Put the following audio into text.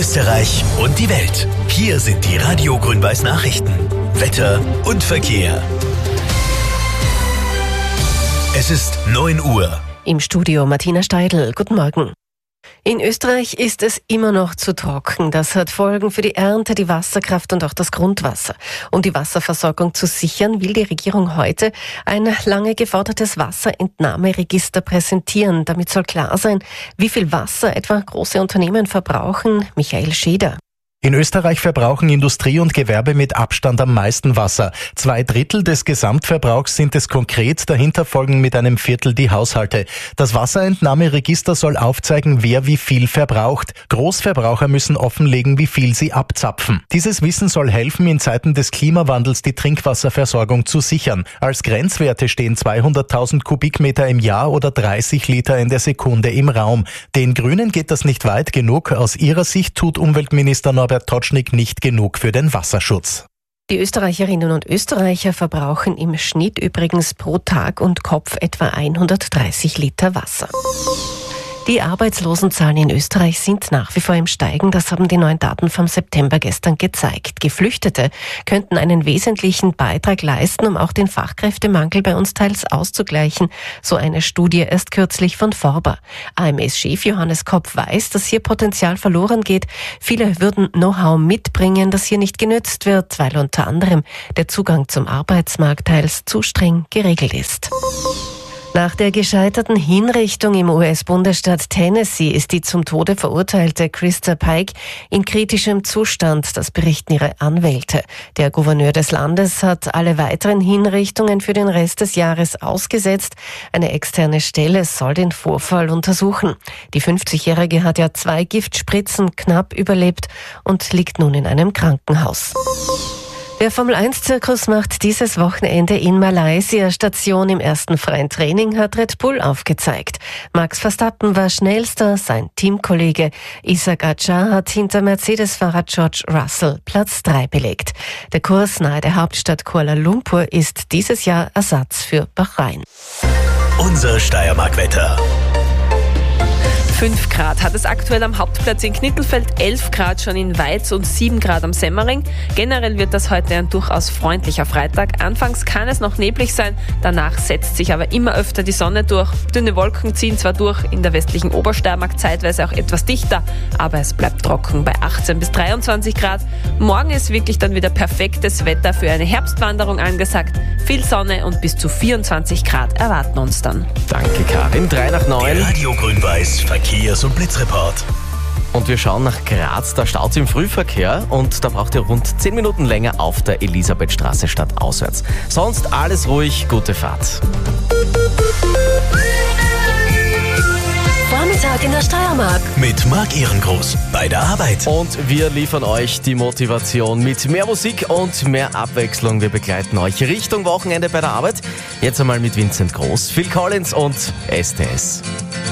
Österreich und die Welt. Hier sind die Radio Grün-Weiß Nachrichten. Wetter und Verkehr. Es ist 9 Uhr. Im Studio Martina Steidl. Guten Morgen. In Österreich ist es immer noch zu trocken. Das hat Folgen für die Ernte, die Wasserkraft und auch das Grundwasser. Um die Wasserversorgung zu sichern, will die Regierung heute ein lange gefordertes Wasserentnahmeregister präsentieren. Damit soll klar sein, wie viel Wasser etwa große Unternehmen verbrauchen. Michael Scheder. In Österreich verbrauchen Industrie und Gewerbe mit Abstand am meisten Wasser. 2/3 des Gesamtverbrauchs sind es konkret, dahinter folgen mit einem Viertel die Haushalte. Das Wasserentnahmeregister soll aufzeigen, wer wie viel verbraucht. Großverbraucher müssen offenlegen, wie viel sie abzapfen. Dieses Wissen soll helfen, in Zeiten des Klimawandels die Trinkwasserversorgung zu sichern. Als Grenzwerte stehen 200.000 Kubikmeter im Jahr oder 30 Liter in der Sekunde im Raum. Den Grünen geht das nicht weit genug. Aus ihrer Sicht tut Umweltminister Norbert Totschnig nicht genug für den Wasserschutz. Die Österreicherinnen und Österreicher verbrauchen im Schnitt übrigens pro Tag und Kopf etwa 130 Liter Wasser. Die Arbeitslosenzahlen in Österreich sind nach wie vor im Steigen. Das haben die neuen Daten vom September gestern gezeigt. Geflüchtete könnten einen wesentlichen Beitrag leisten, um auch den Fachkräftemangel bei uns teils auszugleichen. So eine Studie erst kürzlich von Forber. AMS-Chef Johannes Kopp weiß, dass hier Potenzial verloren geht. Viele würden Know-how mitbringen, das hier nicht genützt wird, weil unter anderem der Zugang zum Arbeitsmarkt teils zu streng geregelt ist. Nach der gescheiterten Hinrichtung im US-Bundesstaat Tennessee ist die zum Tode verurteilte Krista Pike in kritischem Zustand, das berichten ihre Anwälte. Der Gouverneur des Landes hat alle weiteren Hinrichtungen für den Rest des Jahres ausgesetzt. Eine externe Stelle soll den Vorfall untersuchen. Die 50-Jährige hat ja 2 Giftspritzen knapp überlebt und liegt nun in einem Krankenhaus. Der Formel-1-Zirkus macht dieses Wochenende in Malaysia Station. Im ersten freien Training hat Red Bull aufgezeigt. Max Verstappen war schnellster, sein Teamkollege Isack Adjar hat hinter Mercedes-Fahrer George Russell Platz 3 belegt. Der Kurs nahe der Hauptstadt Kuala Lumpur ist dieses Jahr Ersatz für Bahrain. Unser Steiermark-Wetter. 5 Grad hat es aktuell am Hauptplatz in Knittelfeld, 11 Grad schon in Weiz und 7 Grad am Semmering. Generell wird das heute ein durchaus freundlicher Freitag. Anfangs kann es noch neblig sein, danach setzt sich aber immer öfter die Sonne durch. Dünne Wolken ziehen zwar durch, in der westlichen Obersteiermark zeitweise auch etwas dichter, aber es bleibt trocken bei 18 bis 23 Grad. Morgen ist wirklich dann wieder perfektes Wetter für eine Herbstwanderung angesagt. Viel Sonne und bis zu 24 Grad erwarten uns dann. Danke Karin, 3 nach 9. Der Radio Grün-Weiß Verkehrs- und Blitzreport. Und wir schauen nach Graz, da staut es im Frühverkehr und da braucht ihr rund 10 Minuten länger auf der Elisabethstraße stadtauswärts. Sonst alles ruhig, gute Fahrt. Vormittag in der Steiermark. Mit Marc Ehrengroß bei der Arbeit. Und wir liefern euch die Motivation mit mehr Musik und mehr Abwechslung. Wir begleiten euch Richtung Wochenende bei der Arbeit. Jetzt einmal mit Vincent Groß, Phil Collins und STS.